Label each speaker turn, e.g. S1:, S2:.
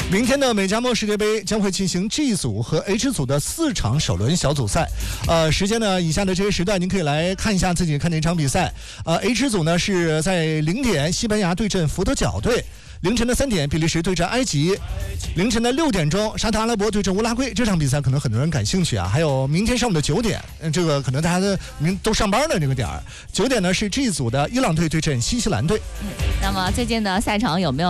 S1: 明天的美加墨世界杯将会进行 G 组和 H 组的4场首轮小组赛。时间呢，以下的这些时段您可以来看一下自己看哪场比赛。H 组呢是在0点，西班牙对阵佛得角队。凌晨的3点，比利时对阵埃及；凌晨的6点钟，沙特阿拉伯对阵乌拉圭。这场比赛可能很多人感兴趣啊。还有明天上午的9点，这个可能大家都上班的这个点儿。9点呢是 G 组的伊朗队对阵新西兰队。
S2: 那么最近的赛场有没有